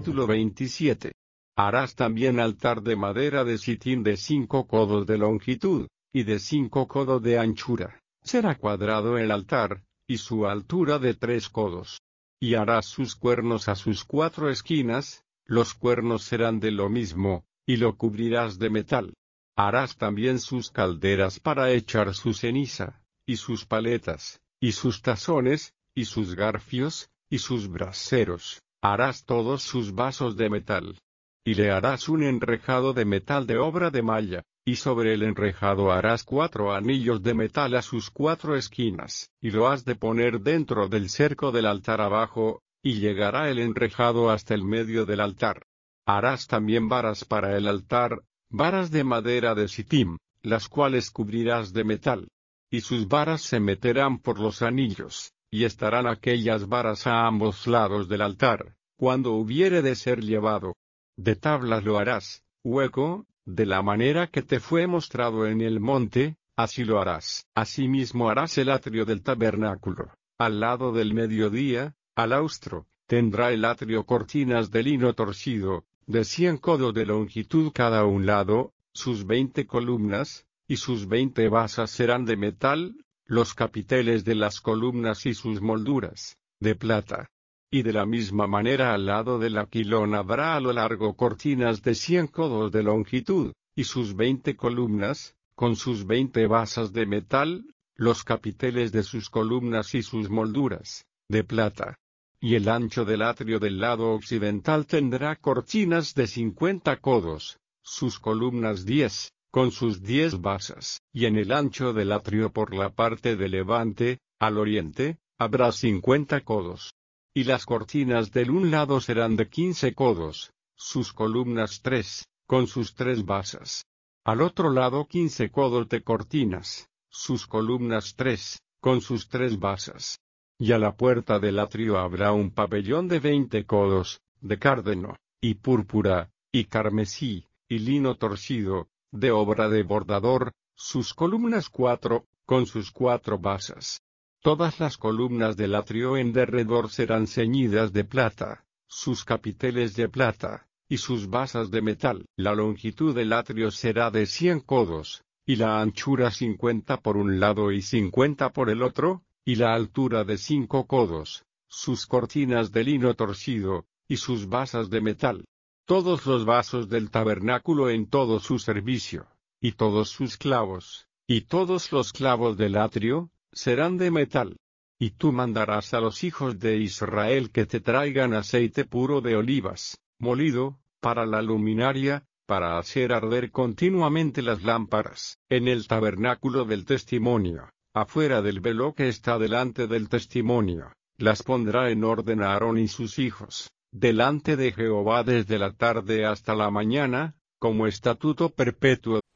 Capítulo 27. Harás también altar de madera de sitín de 5 codos de longitud, y de 5 codos de anchura. Será cuadrado el altar, y su altura de 3 codos. Y harás sus cuernos a sus 4 esquinas, los cuernos serán de lo mismo, y lo cubrirás de metal. Harás también sus calderas para echar su ceniza, y sus paletas, y sus tazones, y sus garfios, y sus braseros. Harás todos sus vasos de metal. Y le harás un enrejado de metal de obra de malla, y sobre el enrejado harás 4 anillos de metal a sus 4 esquinas, y lo has de poner dentro del cerco del altar abajo, y llegará el enrejado hasta el medio del altar. Harás también varas para el altar, varas de madera de sitim, las cuales cubrirás de metal. Y sus varas se meterán por los anillos, y estarán aquellas varas a ambos lados del altar, cuando hubiere de ser llevado. De tablas lo harás, hueco, de la manera que te fue mostrado en el monte, así lo harás. Asimismo harás el atrio del tabernáculo. Al lado del mediodía, al austro, tendrá el atrio cortinas de lino torcido, de 100 codos de longitud cada un lado, sus 20 columnas, y sus 20 basas serán de metal, los capiteles de las columnas y sus molduras, de plata. Y de la misma manera al lado del aquilón habrá a lo largo cortinas de 100 codos de longitud, y sus 20 columnas, con sus 20 basas de metal, los capiteles de sus columnas y sus molduras, de plata. Y el ancho del atrio del lado occidental tendrá cortinas de 50 codos, sus columnas 10, con sus 10 basas. Y en el ancho del atrio por la parte de levante, al oriente, habrá 50 codos. Y las cortinas del un lado serán de 15 codos, sus columnas 3, con sus 3 basas. Al otro lado 15 codos de cortinas, sus columnas 3, con sus 3 basas. Y a la puerta del atrio habrá un pabellón de 20 codos, de cárdeno, y púrpura, y carmesí, y lino torcido, de obra de bordador, sus columnas 4, con sus 4 basas. Todas las columnas del atrio en derredor serán ceñidas de plata, sus capiteles de plata, y sus basas de metal. La longitud del atrio será de 100 codos, y la anchura 50 por un lado y 50 por el otro, y la altura de 5 codos, sus cortinas de lino torcido, y sus basas de metal. Todos los vasos del tabernáculo en todo su servicio, y todos sus clavos, y todos los clavos del atrio, serán de metal. Y tú mandarás a los hijos de Israel que te traigan aceite puro de olivas, molido, para la luminaria, para hacer arder continuamente las lámparas, en el tabernáculo del testimonio, afuera del velo que está delante del testimonio. Las pondrá en orden a Aarón y sus hijos, delante de Jehová desde la tarde hasta la mañana, como estatuto perpetuo.